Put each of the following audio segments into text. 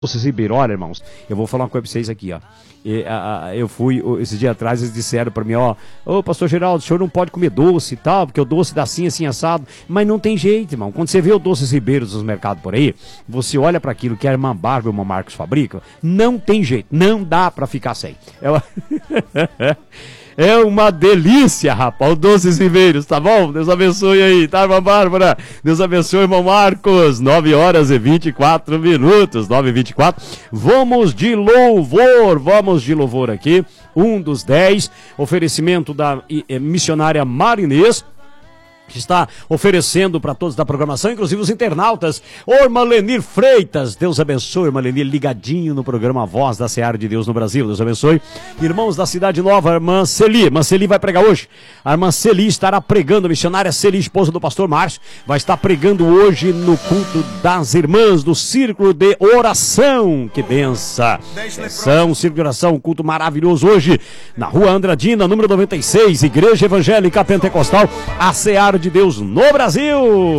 Doces Ribeiro, olha, irmãos, eu vou falar uma coisa pra vocês aqui, ó. Eu fui, esses dias atrás, eles disseram pra mim, ó, ô pastor Geraldo, o senhor não pode comer doce e tal, porque o doce dá assim, assim, assado. Mas não tem jeito, irmão. Quando você vê o Doces Ribeiros nos mercados por aí, você olha pra aquilo que a irmã Bárbara e o irmão Marcos fabricam, não tem jeito, não dá pra ficar sem. É uma delícia, rapaz, o Doces Ribeiros, tá bom? Deus abençoe aí, tá, irmã Bárbara? Deus abençoe, irmão Marcos. 9h24, 9h24. Vamos de louvor aqui. Um dos 10, oferecimento da missionária Marinês, que está oferecendo para todos da programação, inclusive os internautas. Ô, irmã Lenir Freitas, Deus abençoe, irmã Lenir, ligadinho no programa Voz da Seara de Deus no Brasil, Deus abençoe. Irmãos da Cidade Nova, irmã Celi vai pregar hoje. A irmã Celi estará pregando, a missionária Celi, esposa do pastor Márcio, vai estar pregando hoje no culto das irmãs do Círculo de Oração. Que benção! Círculo de Oração, um culto maravilhoso hoje, na rua Andradina, número 96, Igreja Evangélica Pentecostal, a Seara de Deus no Brasil.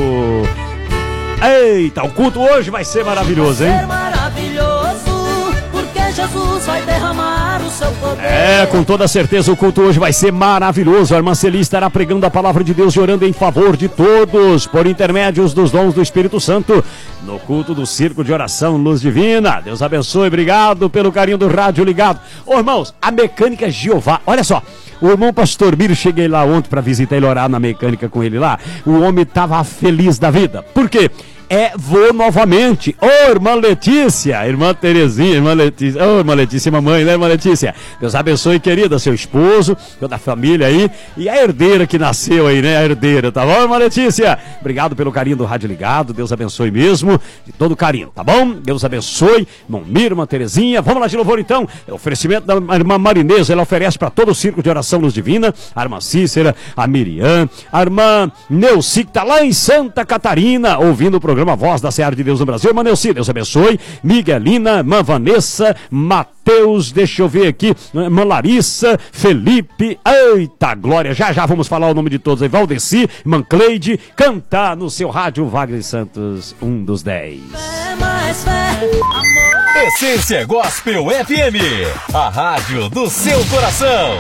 Eita, o culto hoje vai ser maravilhoso, hein? Vai ser maravilhoso, porque Jesus vai derramar o seu poder. Com toda certeza o culto hoje vai ser maravilhoso. A irmã Celi estará pregando a palavra de Deus e orando em favor de todos, por intermédios dos dons do Espírito Santo, no culto do Círculo de Oração Luz Divina. Deus abençoe, obrigado pelo carinho do rádio ligado. Ô, irmãos, a Mecânica Jeová, olha só, o irmão pastor Miro, cheguei lá ontem para visitar ele, orar na mecânica com ele lá. O homem estava feliz da vida. Por quê? Vou novamente. Ô, irmã Letícia, irmã Terezinha, irmã Letícia. Ô, irmã Letícia, mamãe, né, irmã Letícia? Deus abençoe, querida, seu esposo, toda a família aí. E a herdeira que nasceu aí, né? A herdeira, tá bom, irmã Letícia? Obrigado pelo carinho do rádio ligado. Deus abençoe mesmo, de todo carinho, tá bom? Deus abençoe, irmão Miro, irmã Terezinha. Vamos lá de louvor então. É o oferecimento da irmã Marinês, ela oferece para todo o Círculo de Oração Luz Divina. A irmã Cícera, a Miriam, a irmã Neuci, que tá lá em Santa Catarina, ouvindo o programa Voz da Seara de Deus no Brasil. Irmã Neuci, Deus abençoe. Miguelina, irmã Vanessa, Mateus, deixa eu ver aqui, irmã Larissa, Felipe, eita glória, já vamos falar o nome de todos aí. Valdeci, irmã Cleide, cantar no seu rádio Wagner Santos, um dos 10. Fé, mais fé, amor. Essência Gospel FM, a rádio do seu coração.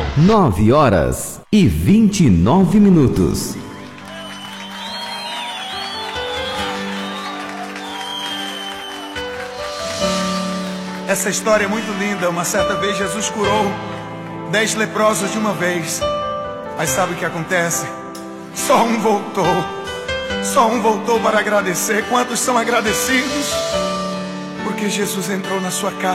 9h29. Essa história é muito linda. Uma certa vez Jesus curou 10 leprosos de uma vez. Mas sabe o que acontece? Só um voltou para agradecer. Quantos são agradecidos? Porque Jesus entrou na sua casa.